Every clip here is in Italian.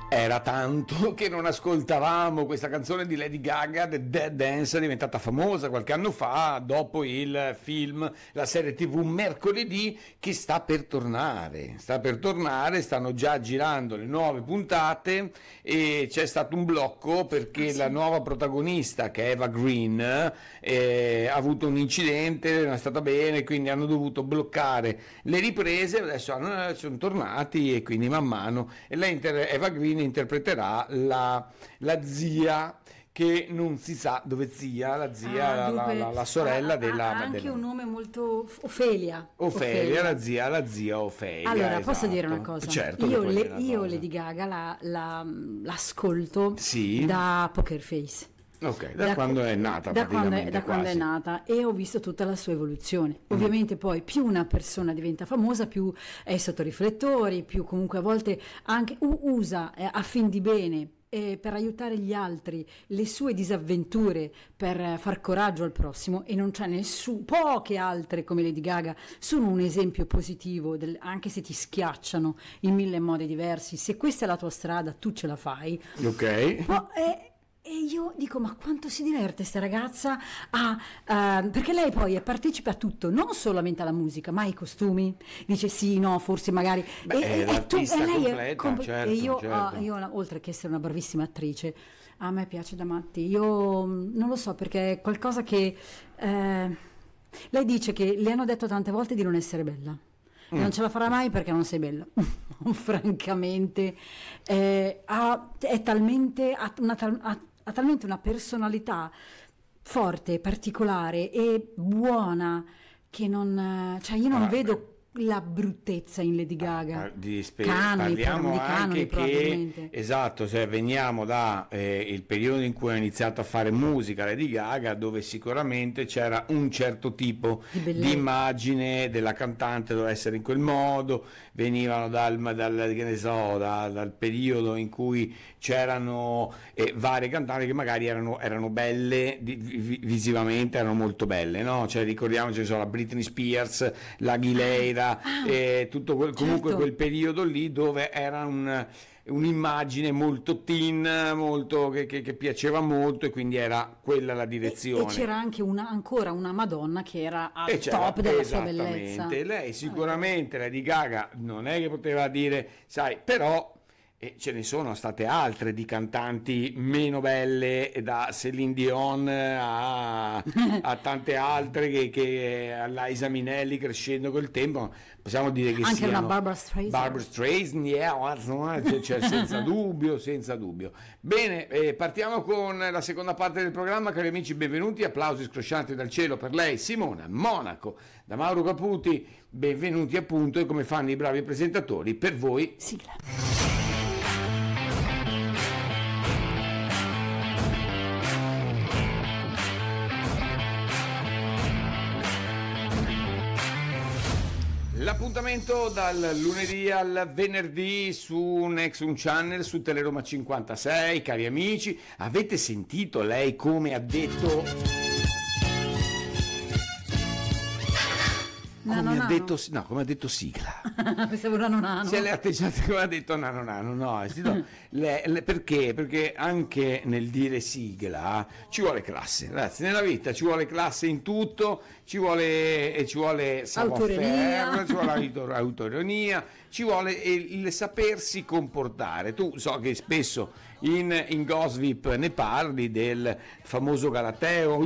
Era tanto che non ascoltavamo questa canzone di Lady Gaga, The Dead Dance, è diventata famosa qualche anno fa dopo il film, la serie TV Mercoledì, che sta per tornare, stanno già girando le nuove puntate e c'è stato un blocco perché la nuova protagonista, che è Eva Green, ha avuto un incidente, non è stata bene, quindi hanno dovuto bloccare le riprese, adesso sono tornati e quindi man mano, e Eva Green interpreterà la zia che non si sa dove sia, la zia, la sorella della... Ha anche un nome molto... Ofelia, la zia Ofelia. Allora, esatto. Posso dire una cosa? Certo, io Lady Gaga l'ascolto da Poker Face. Ok, da quando è nata praticamente. Da quando è nata, e ho visto tutta la sua evoluzione. Ovviamente poi più una persona diventa famosa, più è sotto riflettori, più comunque a volte anche usa a fin di bene per aiutare gli altri le sue disavventure, per far coraggio al prossimo, e non c'è poche altre come Lady Gaga sono un esempio positivo, anche se ti schiacciano in mille modi diversi. Se questa è la tua strada, tu ce la fai. Ok. E io dico, ma quanto si diverte sta ragazza perché lei poi partecipa a tutto, non solamente alla musica, ma ai costumi, dice sì, no, forse magari... è l'artista completa, certo, e io, certo. io, oltre che essere una bravissima attrice, a me piace da matti, io non lo so, perché è qualcosa che... lei dice che le hanno detto tante volte di non essere bella. Non ce la farà mai perché non sei bella. Francamente ha talmente una personalità forte, particolare e buona, che non, cioè io non vedo la bruttezza in Lady Gaga. Parliamo anche che esatto, cioè veniamo da il periodo in cui ha iniziato a fare musica Lady Gaga, dove sicuramente c'era un certo tipo di immagine della cantante, doveva essere in quel modo, venivano dal periodo in cui c'erano varie cantanti che magari erano belle visivamente, erano molto belle, no? Cioè ricordiamoci, la Britney Spears, la Ghileira, tutto comunque quel periodo lì, dove era un'immagine molto teen, molto che piaceva molto, e quindi era quella la direzione. E c'era anche ancora una Madonna che era al top della sua bellezza. Lei sicuramente, Lady Gaga, non è che poteva dire, sai, però ce ne sono state altre di cantanti meno belle, da Celine Dion a tante altre che a Liza Minnelli, crescendo col tempo, possiamo dire che anche siano una Barbra Streisand, cioè, senza dubbio. Bene, partiamo con la seconda parte del programma, cari amici, benvenuti, applausi scroscianti dal cielo per lei, Simona Monaco, da Mauro Caputi, benvenuti appunto, e come fanno i bravi presentatori, per voi sigla. L'appuntamento dal lunedì al venerdì su Next Channel, su Teleroma 56, cari amici. Avete sentito lei come ha detto? Come ha detto sigla. Pensavo nano. Se le atteggiate come ha detto no. Perché? Perché anche nel dire sigla ci vuole classe, ragazzi, nella vita ci vuole classe in tutto, ci vuole savoir-faire, ci vuole autoironia, ci vuole il sapersi comportare. Tu so che spesso in Gossip ne parli del famoso Galateo,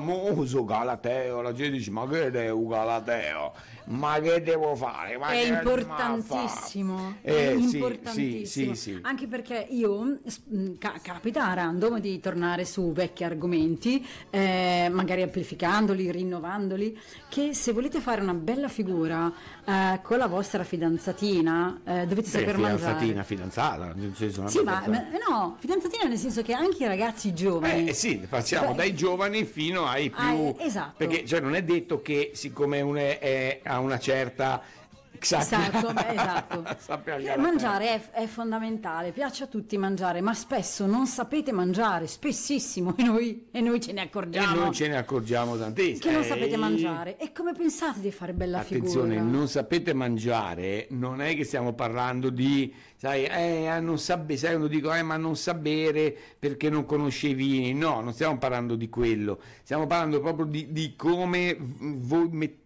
la gente dice ma che è un Galateo? Ma che devo fare? È importantissimo, importantissimo. Sì. Anche perché io capita a random di tornare su vecchi argomenti, magari amplificandoli, rinnovandoli, che se volete fare una bella figura con la vostra fidanzatina dovete saper mangiare. Fidanzata, nel senso, no, fidanzatina nel senso che anche i ragazzi giovani. Sì, passiamo dai giovani fino ai più. Esatto. Perché cioè, non è detto che siccome uno ha una certa Esatto. Sappia mangiare è fondamentale, piace a tutti mangiare, ma spesso non sapete mangiare, spessissimo, e noi ce ne accorgiamo. E noi ce ne accorgiamo tantissimo. Che non sapete mangiare. E come pensate di fare bella figura? Attenzione, non sapete mangiare, non è che stiamo parlando di sai, non sa sai, uno dico, ma non sa bere perché non conosce i vini. No, non stiamo parlando di quello, stiamo parlando proprio di come voi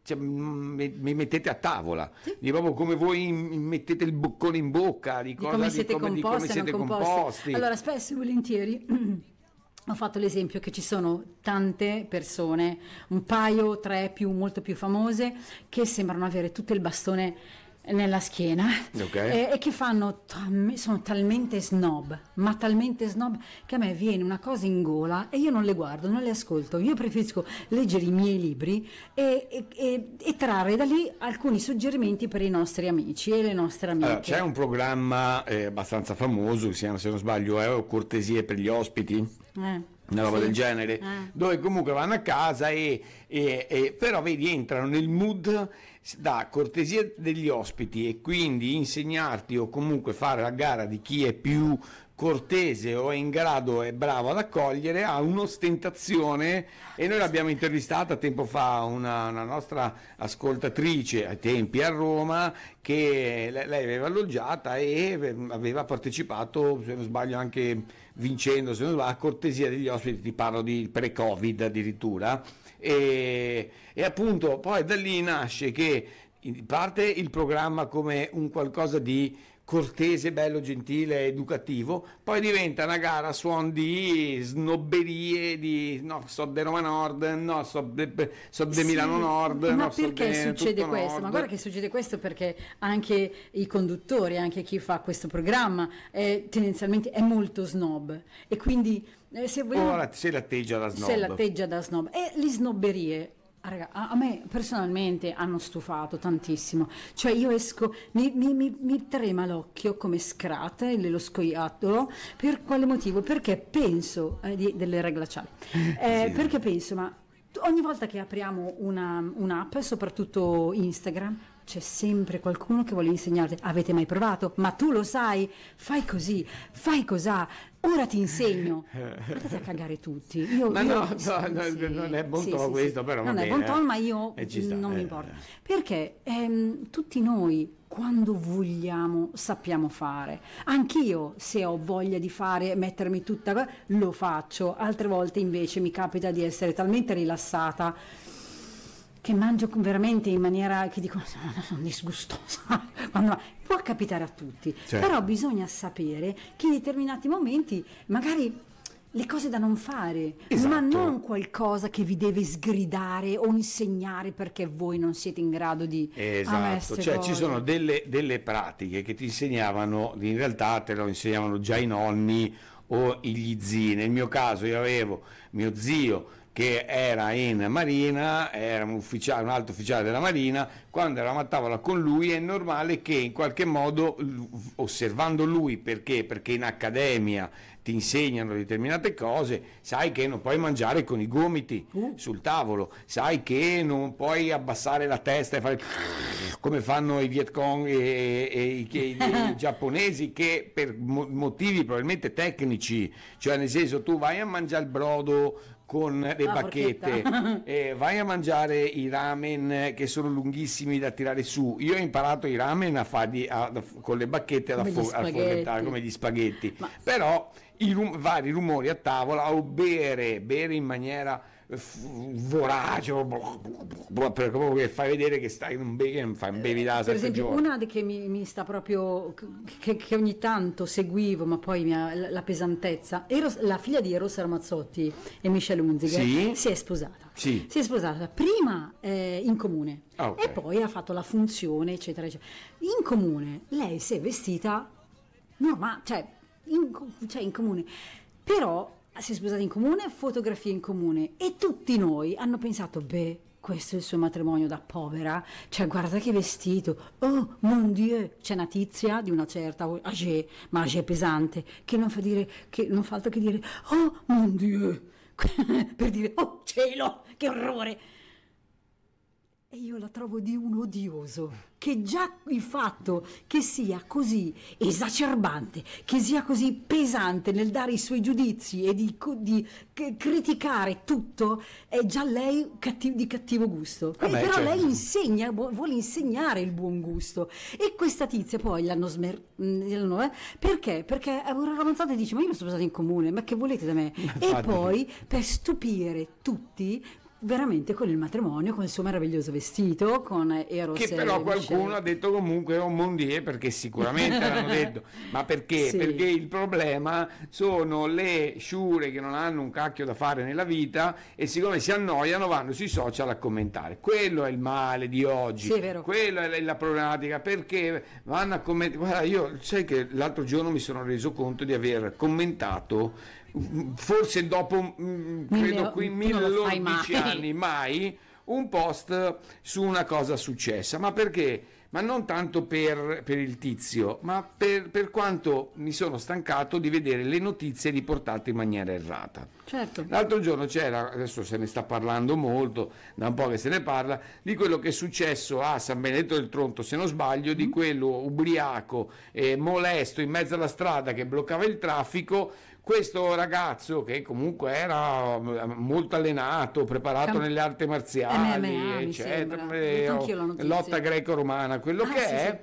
mi mettete a tavola, di proprio come voi mettete il boccone in bocca, di come siete di come siete composti. Allora, spesso e volentieri ho fatto l'esempio che ci sono tante persone, un paio, tre più, molto più famose, che sembrano avere tutto il bastone nella schiena, Okay. e che sono talmente snob, ma talmente snob, che a me viene una cosa in gola e io non le guardo, non le ascolto. Io preferisco leggere i miei libri e trarre da lì alcuni suggerimenti per i nostri amici e le nostre amiche. Allora, c'è un programma abbastanza famoso, che si chiama, se non sbaglio, Cortesie per gli ospiti, una roba Sì. del genere, dove comunque vanno a casa però vedi, entrano nel mood da cortesia degli ospiti, e quindi insegnarti o comunque fare la gara di chi è più cortese o è in grado, è bravo ad accogliere, a un'ostentazione. E noi l'abbiamo intervistata tempo fa, una nostra ascoltatrice ai tempi a Roma, che lei aveva alloggiata e aveva partecipato, se non sbaglio anche vincendo, se non sbaglio, a cortesia degli ospiti, ti parlo di pre-Covid addirittura, e appunto poi da lì nasce che parte il programma come un qualcosa di cortese, bello, gentile, educativo, poi diventa una gara a suon di snobberie, di no, so de Roma Nord, no, so de Milano Nord, ma no, so perché de succede tutto questo? Nord. Ma guarda che succede questo perché anche i conduttori, anche chi fa questo programma, tendenzialmente è molto snob, e quindi se vogliamo, Ora se l'atteggia da snob. se l'atteggia da snob, e le snobberie, raga, a me personalmente hanno stufato tantissimo. Cioè io esco, mi trema l'occhio come Scrat, lo scoiattolo. Per quale motivo? Perché penso delle regole glaciali, Sì. perché penso, ma ogni volta che apriamo un'app, soprattutto Instagram, c'è sempre qualcuno che vuole insegnarti. Avete mai provato? Ma tu lo sai, fai così, fai cosà, ora ti insegno. Andate a cagare tutti. Ma io- no, sì, no, sì, non è buon sì, tono sì, questo, sì. però va non è bene, buon tono, ma io ci sta, non mi importa. Perché tutti noi, quando vogliamo, sappiamo fare. Anch'io, se ho voglia di fare, mettermi tutta, lo faccio. Altre volte invece mi capita di essere talmente rilassata che mangio veramente in maniera che dico, sono disgustosa. Può capitare a tutti, Certo. però bisogna sapere che in determinati momenti magari le cose da non fare, Esatto. ma non qualcosa che vi deve sgridare o insegnare perché voi non siete in grado di... a me Esatto, ste cioè cose. ci sono delle pratiche che ti insegnavano, in realtà te lo insegnavano già i nonni o gli zii. Nel mio caso io avevo mio zio che era in Marina, era un alto ufficiale della Marina. Quando eravamo a tavola con lui è normale che in qualche modo, osservando lui, perché in accademia ti insegnano determinate cose, sai che non puoi mangiare con i gomiti sul tavolo, sai che non puoi abbassare la testa e fare come fanno i Viet Cong e i giapponesi, che per motivi probabilmente tecnici, cioè nel senso, tu vai a mangiare il brodo con le bacchette, vai a mangiare i ramen che sono lunghissimi da tirare su. Io ho imparato i ramen con le bacchette Come gli a spaghetti. formentare come gli spaghetti, Ma- però i vari rumori a tavola, o bere in maniera vorace, proprio che fai vedere che stai non bevi da Per 7 esempio, giorni. una che mi sta proprio, che ogni tanto seguivo, ma poi la pesantezza, la figlia di Eros Ramazzotti e Michelle Hunziker, Sì. si è sposata. Sì. Si è sposata prima in comune, Ah, ok. e poi ha fatto la funzione, eccetera, eccetera. In comune lei si è vestita normale, cioè in comune, però si è sposata in comune, fotografie in comune, e tutti noi hanno pensato, beh, questo è il suo matrimonio da povera, cioè guarda che vestito, oh mon Dieu. C'è una tizia di una certa âgé, ma âgé pesante, che non fa altro che dire oh mon Dieu per dire oh cielo, che orrore. E io la trovo di un odioso, che già il fatto che sia così esacerbante, che sia così pesante nel dare i suoi giudizi e di criticare tutto, è già lei di cattivo gusto. Vabbè, però certo. lei insegna, vuole insegnare il buon gusto. E questa tizia poi l'hanno perché? Perché è una romanzata e dice: ma io mi sono sposato in comune, ma che volete da me? E poi per stupire tutti veramente con il matrimonio, con il suo meraviglioso vestito, con Eros Che però e qualcuno Michelle. ha detto comunque è un Mondier, perché sicuramente l'hanno detto. Ma perché? Sì. Perché il problema sono le sciure che non hanno un cacchio da fare nella vita e siccome si annoiano vanno sui social a commentare. Quello è il male di oggi. Sì, è vero. Quella è la problematica, perché vanno a commentare. Guarda, io sai che l'altro giorno mi sono reso conto di aver commentato, forse dopo credo qui tu non lo fai 1011 mai. anni mai, un post su una cosa successa. Ma perché? Ma non tanto per il tizio, ma per quanto mi sono stancato di vedere le notizie riportate in maniera errata. Certo. L'altro giorno c'era, adesso se ne sta parlando molto, da un po' che se ne parla, di quello che è successo a San Benedetto del Tronto, se non sbaglio, di quello ubriaco e molesto in mezzo alla strada che bloccava il traffico. Questo ragazzo, che comunque era molto allenato, preparato nelle arti marziali, MMA, mi eccetera, sembra. Ho detto anch'io la notizia. lotta greco-romana, quello che sì, è,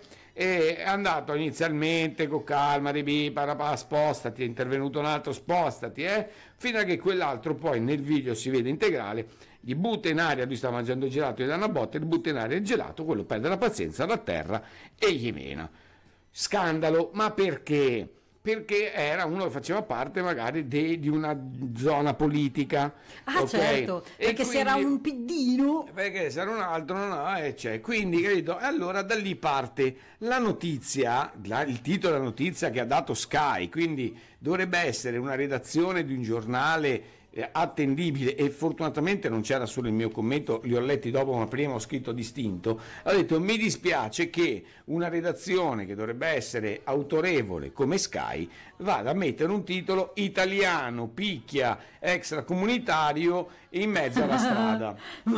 è andato inizialmente con calma, spostati, è intervenuto un altro, spostati, fino a che quell'altro poi nel video si vede integrale, gli butta in aria, lui sta mangiando il gelato, gli dà una botta, gli butta in aria il gelato, quello perde la pazienza, da terra e gli mena. Scandalo, ma perché? Perché era uno che faceva parte magari di una zona politica. Ah, ok? certo, E perché se era quindi- un piddino. perché se era un altro c'è, quindi capito? E allora da lì parte la notizia, il titolo della notizia che ha dato Sky, quindi dovrebbe essere una redazione di un giornale attendibile, e fortunatamente non c'era solo il mio commento, li ho letti dopo, ma prima ho scritto distinto. Ho detto: mi dispiace che una redazione che dovrebbe essere autorevole come Sky vada a mettere un titolo italiano picchia extracomunitario in mezzo alla strada.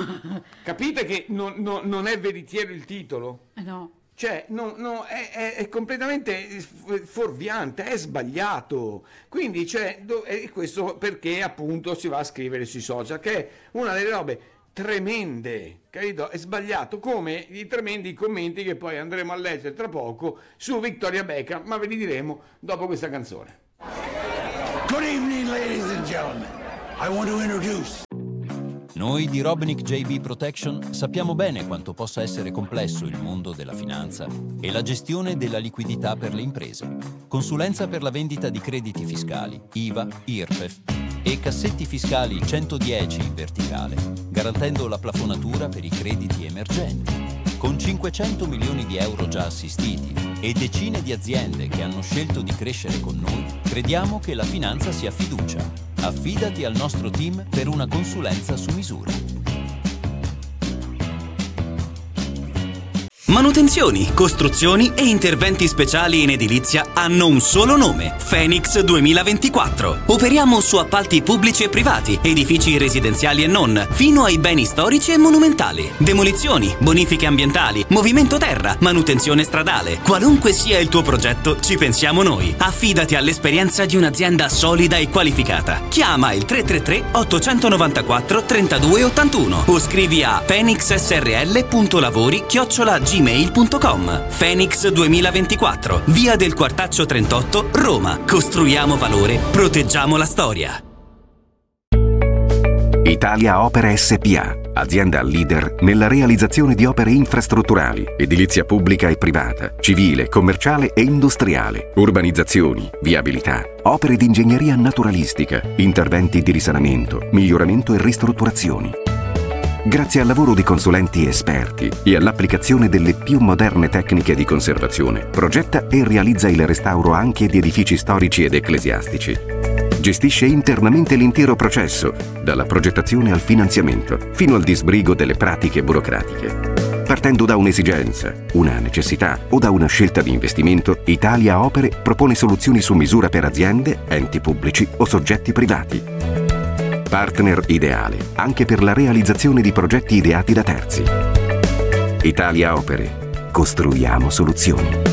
Capite che non è veritiero il titolo? No. Cioè, è completamente fuorviante, è sbagliato. Quindi, e questo perché appunto si va a scrivere sui social, che è una delle robe tremende, capito? È sbagliato, come i tremendi commenti che poi andremo a leggere tra poco su Victoria Beckham, ma ve li diremo dopo questa canzone. Good evening, ladies and gentlemen. I want to introduce. Noi di Robinick JB Protection sappiamo bene quanto possa essere complesso il mondo della finanza e la gestione della liquidità per le imprese. Consulenza per la vendita di crediti fiscali, IVA, IRPEF e cassetti fiscali 110 in verticale, garantendo la plafonatura per i crediti emergenti. Con 500 milioni di euro già assistiti e decine di aziende che hanno scelto di crescere con noi, crediamo che la finanza sia fiducia. Affidati al nostro team per una consulenza su misura. Manutenzioni, costruzioni e interventi speciali in edilizia hanno un solo nome: Phoenix 2024. Operiamo su appalti pubblici e privati, edifici residenziali e non, fino ai beni storici e monumentali. Demolizioni, bonifiche ambientali, movimento terra, manutenzione stradale. Qualunque sia il tuo progetto, ci pensiamo noi. Affidati all'esperienza di un'azienda solida e qualificata. Chiama il 333 894 3281 o scrivi a phoenixsrl.lavori@gmail.com. Phoenix 2024, via del Quartaccio 38, Roma. Costruiamo valore, proteggiamo la storia. Italia Opere SpA, azienda leader nella realizzazione di opere infrastrutturali, edilizia pubblica e privata, civile, commerciale e industriale, urbanizzazioni, viabilità, opere di ingegneria naturalistica, interventi di risanamento, miglioramento e ristrutturazioni. Grazie al lavoro di consulenti esperti e all'applicazione delle più moderne tecniche di conservazione, progetta e realizza il restauro anche di edifici storici ed ecclesiastici. Gestisce internamente l'intero processo, dalla progettazione al finanziamento, fino al disbrigo delle pratiche burocratiche. Partendo da un'esigenza, una necessità o da una scelta di investimento, Italia Opere propone soluzioni su misura per aziende, enti pubblici o soggetti privati. Partner ideale anche per la realizzazione di progetti ideati da terzi. Italia Opere. Costruiamo soluzioni.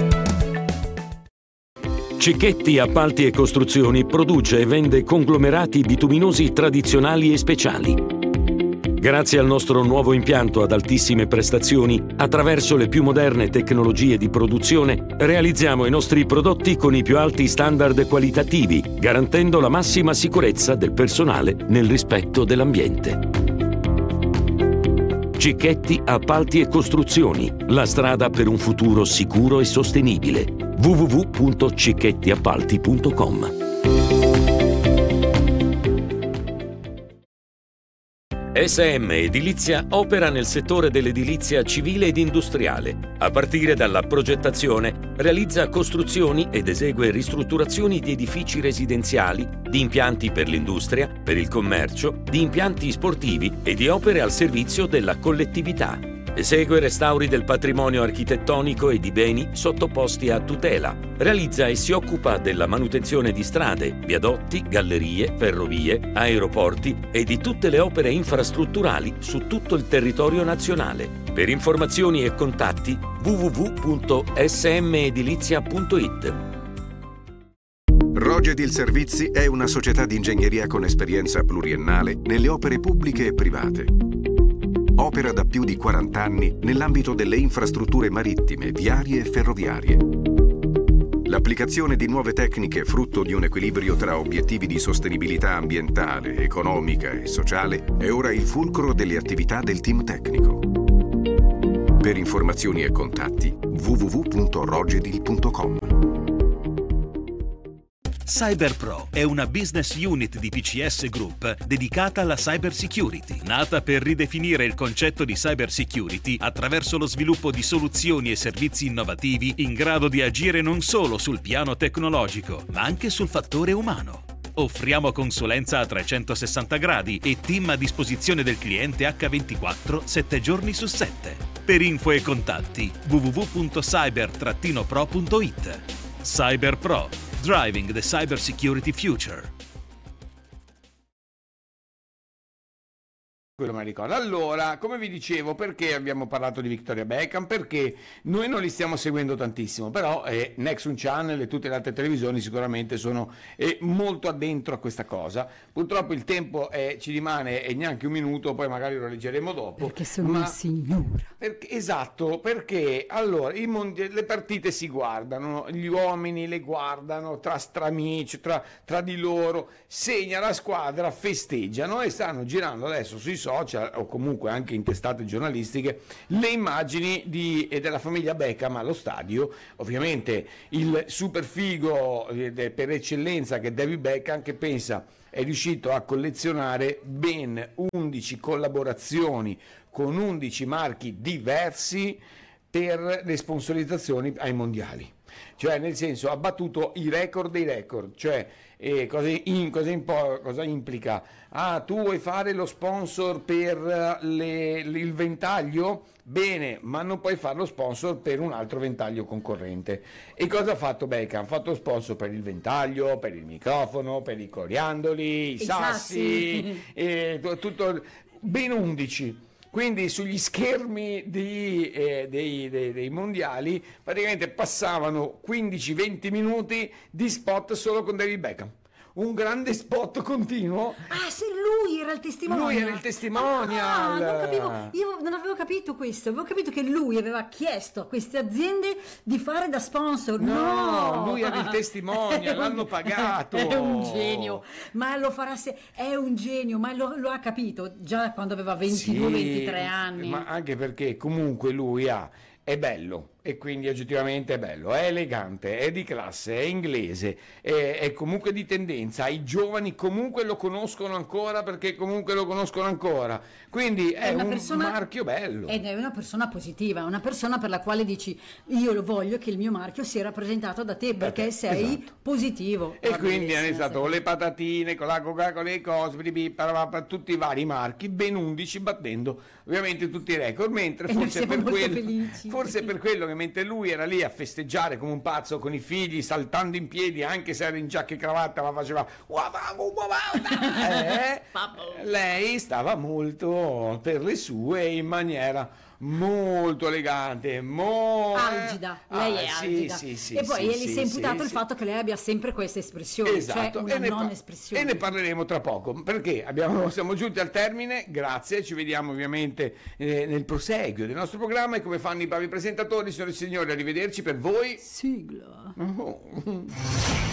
Cicchetti Appalti e Costruzioni produce e vende conglomerati bituminosi tradizionali e speciali. Grazie al nostro nuovo impianto ad altissime prestazioni, attraverso le più moderne tecnologie di produzione, realizziamo i nostri prodotti con i più alti standard qualitativi, garantendo la massima sicurezza del personale nel rispetto dell'ambiente. Cicchetti Appalti e Costruzioni, la strada per un futuro sicuro e sostenibile. www.cicchettiappalti.com. SM Edilizia opera nel settore dell'edilizia civile ed industriale. A partire dalla progettazione, realizza costruzioni ed esegue ristrutturazioni di edifici residenziali, di impianti per l'industria, per il commercio, di impianti sportivi e di opere al servizio della collettività. Esegue restauri del patrimonio architettonico e di beni sottoposti a tutela. Realizza e si occupa della manutenzione di strade, viadotti, gallerie, ferrovie, aeroporti e di tutte le opere infrastrutturali su tutto il territorio nazionale. Per informazioni e contatti www.smedilizia.it. Rogedil Servizi è una società di ingegneria con esperienza pluriennale nelle opere pubbliche e private. Opera da più di 40 anni nell'ambito delle infrastrutture marittime, viarie e ferroviarie. L'applicazione di nuove tecniche frutto di un equilibrio tra obiettivi di sostenibilità ambientale, economica e sociale è ora il fulcro delle attività del team tecnico. Per informazioni e contatti www.rogedil.com. CyberPro è una business unit di PCS Group dedicata alla cyber security, nata per ridefinire il concetto di cyber security attraverso lo sviluppo di soluzioni e servizi innovativi in grado di agire non solo sul piano tecnologico, ma anche sul fattore umano. Offriamo consulenza a 360 gradi e team a disposizione del cliente H24 7 giorni su 7. Per info e contatti www.cyber-pro.it. CyberPro. Driving the Cyber Security Future. Quello mi ricordo. Allora, come vi dicevo, perché abbiamo parlato di Victoria Beckham? Perché noi non li stiamo seguendo tantissimo, però Nexum Channel e tutte le altre televisioni sicuramente sono molto addentro a questa cosa. Purtroppo il tempo ci rimane neanche un minuto, poi magari lo leggeremo dopo. Perché sono una signora. Esatto, perché allora le partite si guardano, gli uomini le guardano tra amici, tra di loro, segna la squadra, festeggiano e stanno girando adesso sui social o comunque anche in testate giornalistiche le immagini della famiglia Beckham allo stadio. Ovviamente il super figo per eccellenza che è David Beckham, che pensa è riuscito a collezionare ben 11 collaborazioni con 11 marchi diversi per le sponsorizzazioni ai mondiali. Cioè, nel senso, ha battuto i record dei record. Cioè, cosa implica? Tu vuoi fare lo sponsor per il ventaglio? Bene, ma non puoi fare lo sponsor per un altro ventaglio concorrente. E cosa ha fatto Beckham? Ha fatto lo sponsor per il ventaglio, per il microfono, per i coriandoli, i sassi. Tutto, ben 11. Quindi sugli schermi dei mondiali praticamente passavano 15-20 minuti di spot solo con David Beckham. Un grande spot continuo. Ah, se lui era il testimonial. Lui era il testimonial. Non capivo, io non avevo capito questo. Avevo capito che lui aveva chiesto a queste aziende di fare da sponsor. No, lui era il testimonial, l'hanno pagato. È un genio, ma lo farà è un genio, ma lo ha capito già quando aveva 22-23 anni. Ma anche perché comunque lui è bello, e quindi oggettivamente è bello, è elegante, è di classe, è inglese, è comunque di tendenza, i giovani comunque lo conoscono ancora perché comunque lo conoscono ancora, quindi è un marchio bello. Ed è una persona positiva, una persona per la quale dici io lo voglio che il mio marchio sia rappresentato da te perché sei positivo. E quindi hanno iniziato con le patatine, con la Coca-Cola, le cose, tutti i vari marchi, ben 11 battendo ovviamente tutti i record, mentre forse per quello che mentre lui era lì a festeggiare come un pazzo con i figli, saltando in piedi, anche se era in giacca e cravatta, ma faceva lei stava molto per le sue in maniera molto elegante, algida, lei è algida. Sì, e poi sì, gli si è imputato sì, il fatto che lei abbia sempre questa espressione, esatto, cioè una non espressione. E ne parleremo tra poco, perché siamo giunti al termine. Grazie, ci vediamo ovviamente nel proseguio del nostro programma, e come fanno i bravi presentatori, signore e signori, arrivederci per voi. Sigla. Oh.